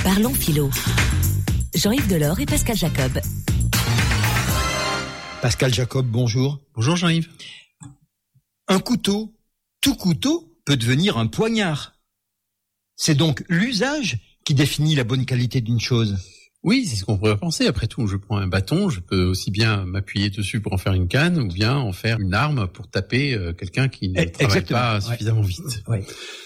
Parlons philo. Jean-Yves Delors et Pascal Jacob. Pascal Jacob, bonjour. Bonjour Jean-Yves. Un couteau, tout couteau peut devenir un poignard. C'est donc l'usage qui définit la bonne qualité d'une chose. Oui, c'est ce qu'on pourrait penser. Après tout, je prends un bâton, je peux aussi bien m'appuyer dessus pour en faire une canne ou bien en faire une arme pour taper quelqu'un qui ne travaille pas suffisamment vite. Ouais.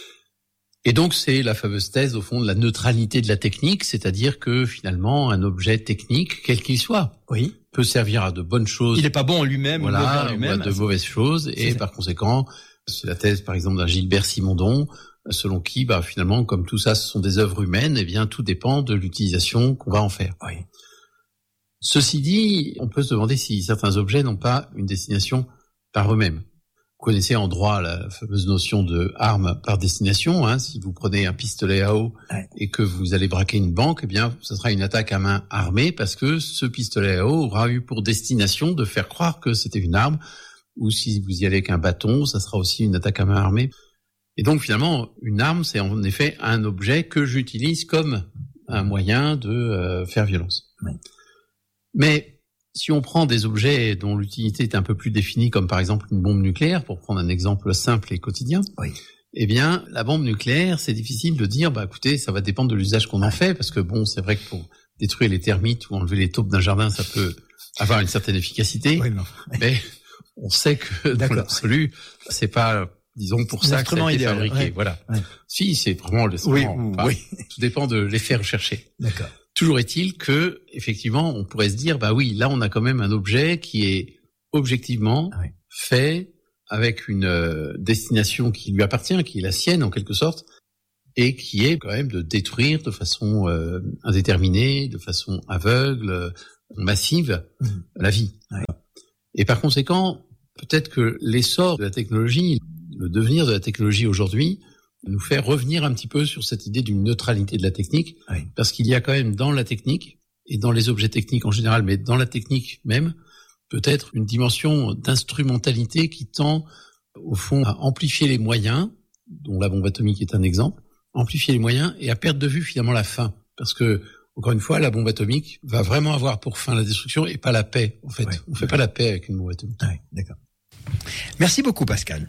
Et donc, c'est la fameuse thèse, au fond, de la neutralité de la technique, c'est-à-dire que, finalement, un objet technique, quel qu'il soit, peut servir à de bonnes choses. Il n'est pas bon en lui-même, ou à de mauvaises choses, et par conséquent, c'est la thèse, par exemple, d'un Gilbert Simondon, selon qui, finalement, comme tout ça, ce sont des œuvres humaines, eh bien, tout dépend de l'utilisation qu'on va en faire. Oui. Ceci dit, on peut se demander si certains objets n'ont pas une destination par eux-mêmes. Vous connaissez en droit la fameuse notion de arme par destination. Si vous prenez un pistolet à eau et que vous allez braquer une banque, eh bien, ce sera une attaque à main armée parce que ce pistolet à eau aura eu pour destination de faire croire que c'était une arme. Ou si vous y allez avec un bâton, ça sera aussi une attaque à main armée. Et donc, finalement, une arme, c'est en effet un objet que j'utilise comme un moyen de faire violence. Oui. Mais si on prend des objets dont l'utilité est un peu plus définie, comme par exemple une bombe nucléaire, pour prendre un exemple simple et quotidien, eh bien, la bombe nucléaire, c'est difficile de dire, écoutez, ça va dépendre de l'usage qu'on en fait, parce que c'est vrai que pour détruire les termites ou enlever les taupes d'un jardin, ça peut avoir une certaine efficacité, mais on sait que dans l'absolu, c'est pas, disons, pour ça que ça a été fabriqué. Voilà. Ouais. Si, c'est vraiment le tout dépend de l'effet recherché. D'accord. Toujours est-il que, effectivement, on pourrait se dire, là, on a quand même un objet qui est objectivement fait avec une destination qui lui appartient, qui est la sienne en quelque sorte, et qui est quand même de détruire de façon indéterminée, de façon aveugle, massive, la vie. Ouais. Et par conséquent, peut-être que l'essor de la technologie, le devenir de la technologie aujourd'hui, nous fait revenir un petit peu sur cette idée d'une neutralité de la technique, parce qu'il y a quand même dans la technique, et dans les objets techniques en général, mais dans la technique même, peut-être une dimension d'instrumentalité qui tend, au fond, à amplifier les moyens, dont la bombe atomique est un exemple, amplifier les moyens et à perdre de vue finalement la fin. Parce que, encore une fois, la bombe atomique va vraiment avoir pour fin la destruction et pas la paix, en fait. On fait pas la paix avec une bombe atomique. D'accord. Merci beaucoup, Pascal.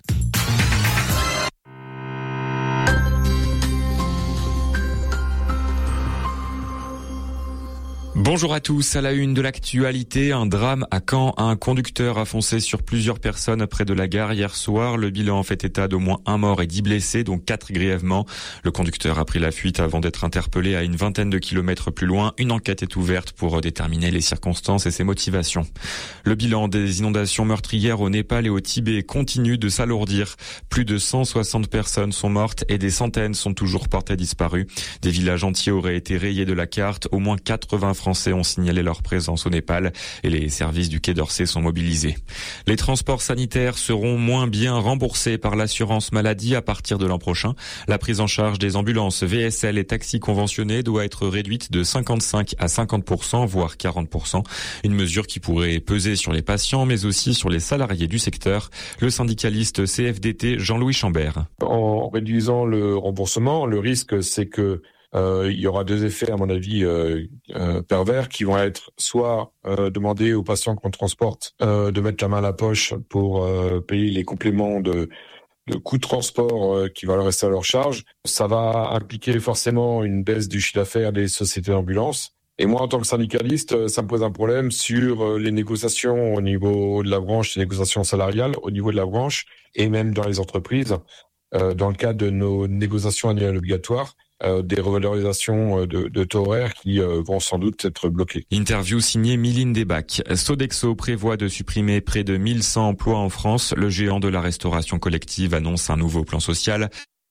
Bonjour à tous, à la une de l'actualité, un drame à Caen. Un conducteur a foncé sur plusieurs personnes près de la gare hier soir. Le bilan fait état d'au moins 1 mort et 10 blessés, dont 4 grièvement. Le conducteur a pris la fuite avant d'être interpellé à une vingtaine de kilomètres plus loin. Une enquête est ouverte pour déterminer les circonstances et ses motivations. Le bilan des inondations meurtrières au Népal et au Tibet continue de s'alourdir. Plus de 160 personnes sont mortes et des centaines sont toujours portées disparues. Des villages entiers auraient été rayés de la carte. Au moins 80 Français ont signalé leur présence au Népal et les services du Quai d'Orsay sont mobilisés. Les transports sanitaires seront moins bien remboursés par l'assurance maladie à partir de l'an prochain. La prise en charge des ambulances, VSL et taxis conventionnés doit être réduite de 55 à 50%, voire 40%. Une mesure qui pourrait peser sur les patients, mais aussi sur les salariés du secteur. Le syndicaliste CFDT Jean-Louis Chambert. En réduisant le remboursement, le risque, c'est que il y aura 2 effets, à mon avis, pervers, qui vont être soit demander aux patients qu'on transporte de mettre la main à la poche pour payer les compléments de coûts de transport qui va leur rester à leur charge. Ça va impliquer forcément une baisse du chiffre d'affaires des sociétés d'ambulance. Et moi, en tant que syndicaliste, ça me pose un problème sur les négociations au niveau de la branche, les négociations salariales au niveau de la branche, et même dans les entreprises, dans le cadre de nos négociations annuelles obligatoires. Des revalorisations de taux horaires qui vont sans doute être bloquées. Interview signée Mylène Debac. Sodexo prévoit de supprimer près de 1100 emplois en France. Le géant de la restauration collective annonce un nouveau plan social.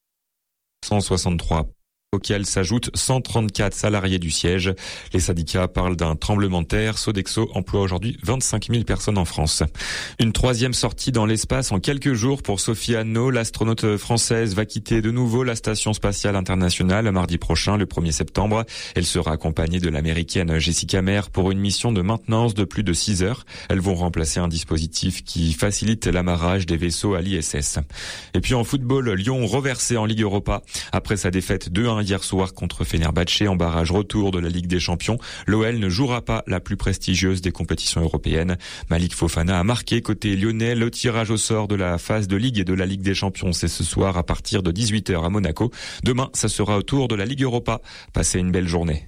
163 auquel s'ajoutent 134 salariés du siège. Les syndicats parlent d'un tremblement de terre. Sodexo emploie aujourd'hui 25 000 personnes en France. Une 3e sortie dans l'espace en quelques jours pour Sophie Anno. L'astronaute française va quitter de nouveau la Station spatiale internationale mardi prochain, le 1er septembre. Elle sera accompagnée de l'américaine Jessica Meir pour une mission de maintenance de plus de 6 heures. Elles vont remplacer un dispositif qui facilite l'amarrage des vaisseaux à l'ISS. Et puis en football, Lyon reversé en Ligue Europa. Après sa défaite 2-1 hier soir contre Fenerbahçe en barrage retour de la Ligue des Champions. L'OL ne jouera pas la plus prestigieuse des compétitions européennes. Malik Fofana a marqué côté lyonnais. Le tirage au sort de la phase de Ligue et de la Ligue des Champions, c'est ce soir à partir de 18h à Monaco. Demain, ça sera au tour de la Ligue Europa. Passez une belle journée.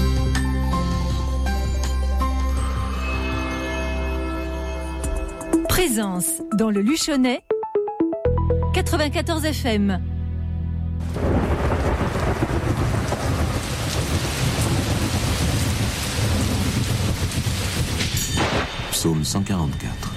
Présence dans le Luchonnais, 94 FM. Psaume 144.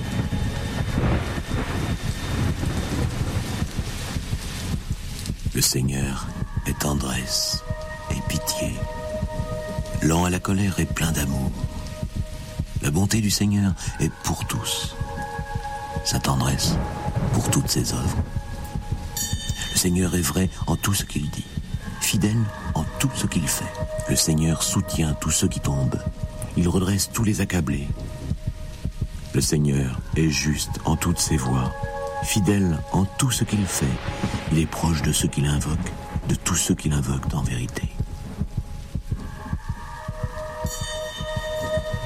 Le Seigneur est tendresse et pitié, lent à la colère et plein d'amour. La bonté du Seigneur est pour tous, sa tendresse pour toutes ses œuvres. Le Seigneur est vrai en tout ce qu'il dit, fidèle en tout ce qu'il fait. Le Seigneur soutient tous ceux qui tombent, il redresse tous les accablés. Le Seigneur est juste en toutes ses voies, fidèle en tout ce qu'il fait. Il est proche de ceux qui l'invoquent, de tous ceux qui l'invoquent en vérité.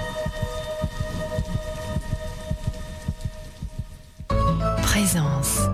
Présence.